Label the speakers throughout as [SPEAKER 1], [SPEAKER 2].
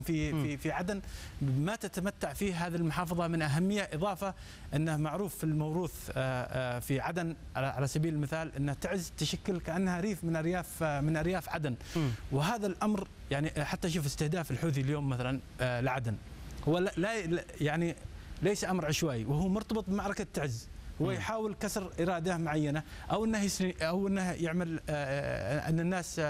[SPEAKER 1] في عدن ما تتمتع فيه هذه المحافظة من أهمية، إضافة أنه معروف في الموروث في عدن على سبيل المثال أن تعز تشكل كأنها ريف من أرياف عدن. وهذا الأمر يعني حتى شوف استهداف الحوثي اليوم مثلا لعدن هو لا يعني ليس أمر عشوائي، وهو مرتبط بمعركة تعز. هو يحاول كسر إرادة معينة أو أنه يعمل أن الناس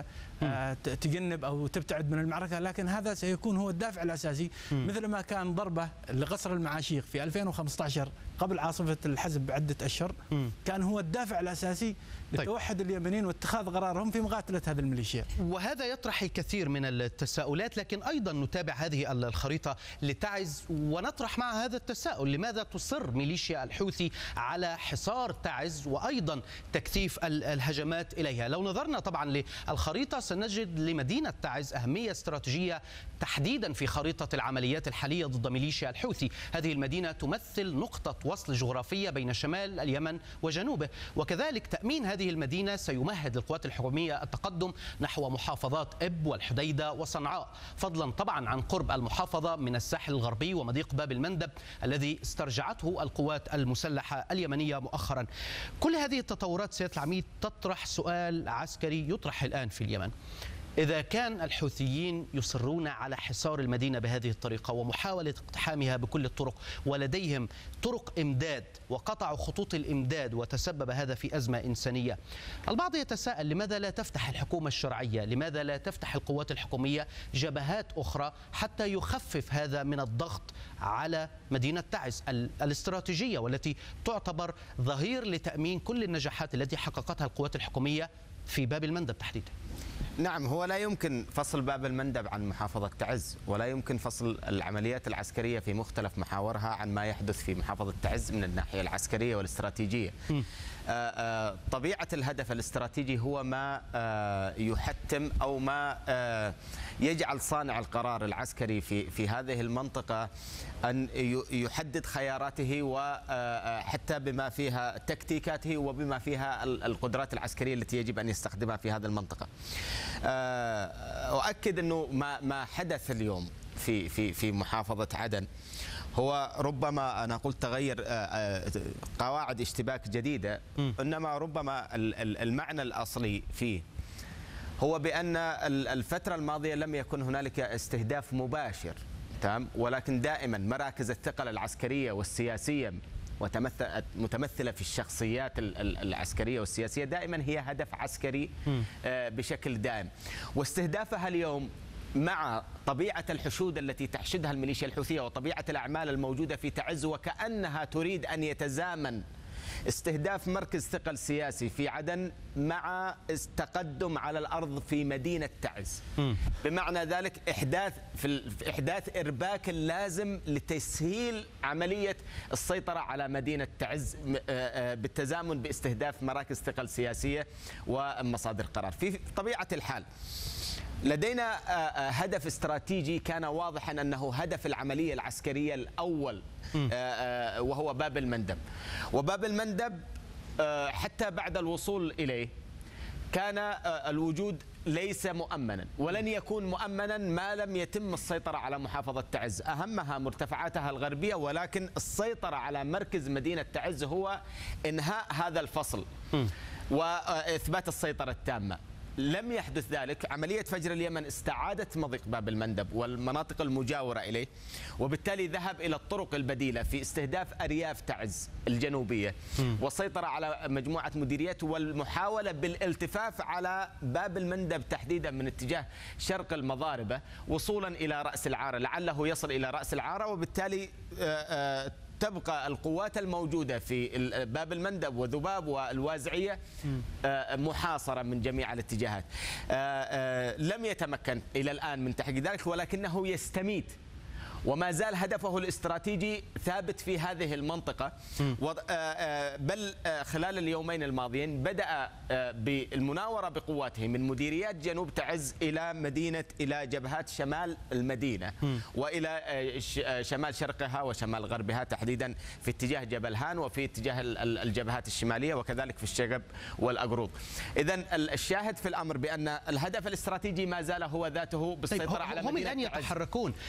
[SPEAKER 1] تجنب أو تبتعد من المعركة، لكن هذا سيكون هو الدافع الأساسي. مثل ما كان ضربة لقصر المعاشيق في 2015 قبل عاصفة الحزب بعدة أشهر، كان هو الدافع الأساسي لتوحد اليمنيين واتخاذ قرارهم في مقاتلة هذه الميليشيا.
[SPEAKER 2] وهذا يطرح الكثير من التساؤلات، لكن أيضا نتابع هذه الخريطة لتعز ونطرح مع هذا التساؤل: لماذا تصر ميليشيا الحوثي على حصار تعز وأيضا تكثيف الهجمات إليها؟ لو نظرنا طبعا للخريطة سنجد لمدينة تعز أهمية استراتيجية تحديدا في خريطة العمليات الحالية ضد ميليشيا الحوثي. هذه المدينة تمثل نقطة وصل جغرافية بين شمال اليمن وجنوبه، وكذلك تأمين هذه المدينة سيمهد للقوات الحكومية التقدم نحو محافظات إب والحديدة وصنعاء، فضلا طبعا عن قرب المحافظة من الساحل الغربي ومضيق باب المندب الذي استرجعته القوات المسلحة اليمنية مؤخرا. كل هذه التطورات سيادة العميد تطرح سؤال عسكري يطرح الآن في اليمن: إذا كان الحوثيين يصرون على حصار المدينة بهذه الطريقة ومحاولة اقتحامها بكل الطرق، ولديهم طرق إمداد وقطعوا خطوط الإمداد وتسبب هذا في أزمة إنسانية، البعض يتساءل لماذا لا تفتح الحكومة الشرعية، لماذا لا تفتح القوات الحكومية جبهات أخرى حتى يخفف هذا من الضغط على مدينة تعز الاستراتيجية والتي تعتبر ظهير لتأمين كل النجاحات التي حققتها القوات الحكومية في باب المندب تحديدا؟
[SPEAKER 3] نعم، هو لا يمكن فصل باب المندب عن محافظة تعز، ولا يمكن فصل العمليات العسكرية في مختلف محاورها عن ما يحدث في محافظة تعز من الناحية العسكرية والاستراتيجية. طبيعة الهدف الاستراتيجي هو ما يحتم أو ما يجعل صانع القرار العسكري في هذه المنطقة أن يحدد خياراته وحتى بما فيها تكتيكاته وبما فيها القدرات العسكرية التي يجب أن يستخدمها في هذه المنطقة. أؤكد أنه ما حدث اليوم في محافظة عدن هو ربما أنا قلت تغير قواعد اشتباك جديدة، إنما ربما المعنى الأصلي فيه هو بأن الفترة الماضية لم يكن هنالك استهداف مباشر تمام، ولكن دائما مراكز الثقل العسكرية والسياسية متمثلة في الشخصيات العسكرية والسياسية دائما هي هدف عسكري بشكل دائم، واستهدافها اليوم مع طبيعة الحشود التي تحشدها الميليشيا الحوثية وطبيعة الأعمال الموجودة في تعز، وكأنها تريد أن يتزامن استهداف مركز ثقل سياسي في عدن مع التقدم على الأرض في مدينة تعز. بمعنى ذلك إحداث إرباك لازم لتسهيل عملية السيطرة على مدينة تعز بالتزامن باستهداف مراكز ثقل سياسية ومصادر قرار. في طبيعة الحال لدينا هدف استراتيجي كان واضحا أنه هدف العملية العسكرية الأول وهو باب المندب، وباب المندب حتى بعد الوصول إليه كان الوجود ليس مؤمنا ولن يكون مؤمنا ما لم يتم السيطرة على محافظة تعز، أهمها مرتفعاتها الغربية، ولكن السيطرة على مركز مدينة تعز هو إنهاء هذا الفصل وإثبات السيطرة التامة. لم يحدث ذلك. عملية فجر اليمن استعادت مضيق باب المندب والمناطق المجاورة إليه، وبالتالي ذهب إلى الطرق البديلة في استهداف أرياف تعز الجنوبية والسيطرة على مجموعة مديريات والمحاولة بالالتفاف على باب المندب تحديدا من اتجاه شرق المضاربة وصولا إلى رأس العارة، لعله يصل إلى رأس العارة، وبالتالي تبقى القوات الموجودة في باب المندب وذباب والوازعية محاصرة من جميع الاتجاهات. لم يتمكن إلى الآن من تحقيق ذلك، ولكنه يستميت وما زال هدفه الاستراتيجي ثابت في هذه المنطقة. بل خلال اليومين الماضيين بدأ بالمناورة بقواته من مديريات جنوب تعز إلى جبهات شمال المدينة وإلى شمال شرقها وشمال غربها تحديدا في اتجاه جبل هان وفي اتجاه الجبهات الشمالية وكذلك في الشقب والأقروض. إذن الشاهد في الأمر بأن الهدف الاستراتيجي ما زال هو ذاته بالسيطرة على مدينة
[SPEAKER 2] هم الآن يتحركون